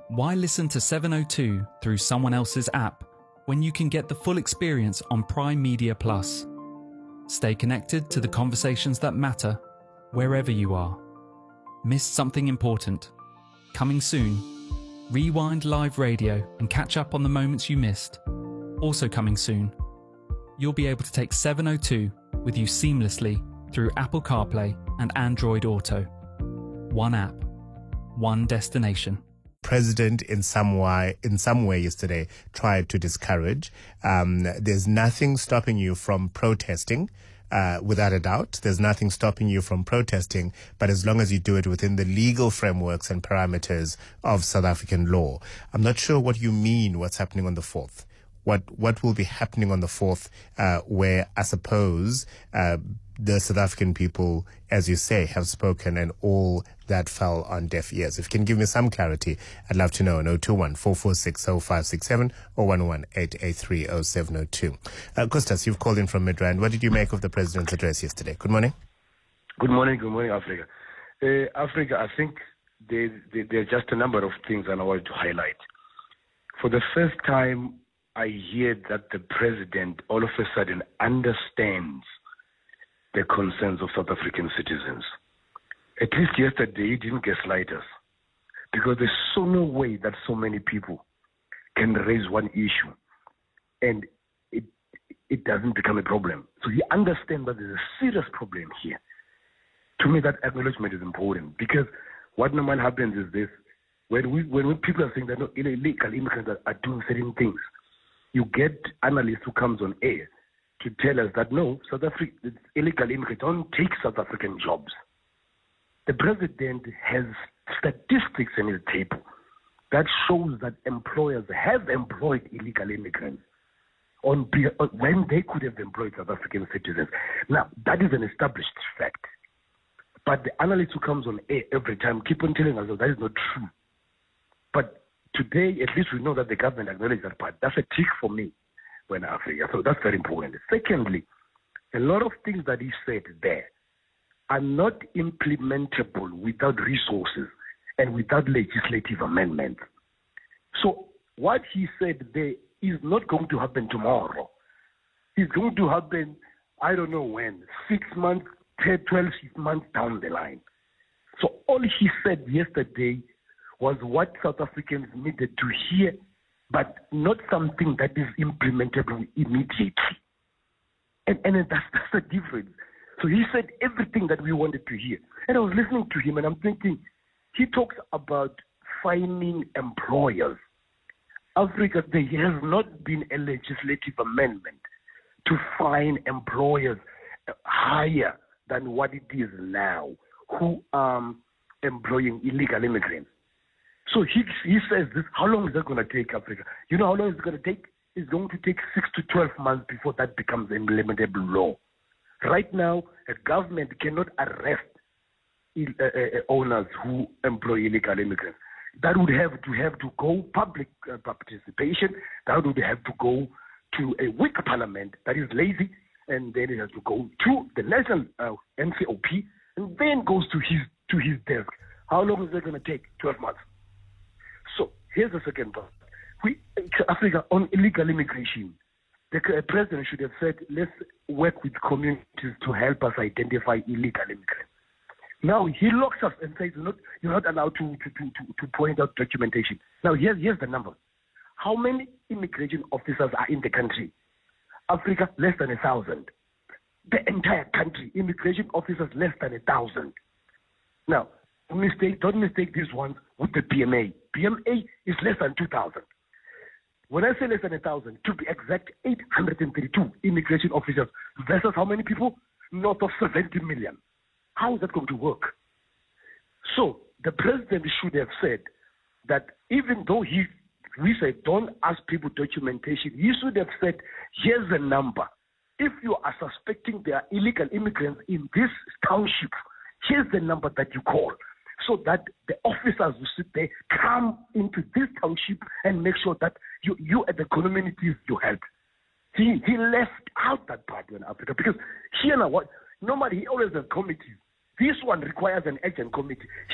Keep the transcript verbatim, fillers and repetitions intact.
Why listen to seven oh two through someone else's app when you can get the full experience on Prime Media Plus? Stay connected to the conversations that matter wherever you are. Missed something important? Coming soon. Rewind live radio and catch up on the moments you missed. Also coming soon. You'll be able to take seven oh two with you seamlessly through Apple CarPlay and Android Auto. One app, one destination. President in some way, in some way yesterday tried to discourage. Um, there's nothing stopping you from protesting, uh, without a doubt. There's nothing stopping you from protesting, but as long as you do it within the legal frameworks and parameters of South African law. I'm not sure what you mean, what's happening on the fourth. What what will be happening on the fourth, uh, where I suppose uh, the South African people, as you say, have spoken and all that fell on deaf ears. If you can give me some clarity, I'd love to know. zero two one, four four six, zero five six seven or one one eight eight three, zero seven zero two. Uh, Costas, you've called in from Midrand. What did you make of the President's address yesterday? Good morning. Good morning. Good morning, Africa. Uh, Africa, I think there, there, there are just a number of things I want to highlight. For the first time, I hear that the president all of a sudden understands the concerns of South African citizens. At least yesterday, he didn't gaslight us, because there's so no way that so many people can raise one issue and it it doesn't become a problem. So he understands that there's a serious problem here. To me, that acknowledgement is important, because what normally happens is this: when we when we, people are saying that no, illegal immigrants are, are doing certain things, you get analysts who comes on air to tell us that no, South Africa, illegal immigrants don't take South African jobs. The president has statistics in his table that shows that employers have employed illegal immigrants on when they could have employed South African citizens. Now, that is an established fact. But the analyst who comes on air every time keep on telling us that that is not true. But today, at least we know that the government acknowledges that part. That's a tick for me when Africa. So that's very important. Secondly, a lot of things that he said there are not implementable without resources and without legislative amendments. So what he said there is not going to happen tomorrow. It's going to happen, I don't know when, six months, ten, twelve months down the line. So all he said yesterday was what South Africans needed to hear, but not something that is implementable immediately. And, and that's, that's the difference. So he said everything that we wanted to hear. And I was listening to him and I'm thinking, he talks about fining employers. Africa, there has not been a legislative amendment to fine employers higher than what it is now, who are employing illegal immigrants. So he he says this, how long is that going to take, Africa? You know how long it's going to take? It's going to take six to twelve months before that becomes implementable law. Right now, a government cannot arrest Ill, uh, uh, owners who employ illegal immigrants. That would have to have to go public uh, participation. That would have to go to a weak parliament that is lazy, and then it has to go to the national uh, N C O P, and then goes to his to his desk. How long is that going to take? twelve months. So here's the second part. We, Africa, on illegal immigration, the president should have said, let's work with communities to help us identify illegal immigrants. Now he locks us and says, you're not, you're not allowed to, to, to, to point out documentation. Now here's, here's the number. How many immigration officers are in the country? Africa, less than a thousand. The entire country, immigration officers, less than a thousand. Now, mistake, don't mistake these ones with the P M A. P M A is less than two thousand. When I say less than one thousand, to be exact, eight hundred thirty-two immigration officers versus how many people? North of seventy million. How is that going to work? So the president should have said that even though he, we said don't ask people documentation, he should have said, here's the number. If you are suspecting there are illegal immigrants in this township, here's the number that you call, so that the officers who sit there come into this township and make sure that you, you at the communities you help. He he left out that part in Africa, because here now what normally he always has committees. This one requires an agent committee.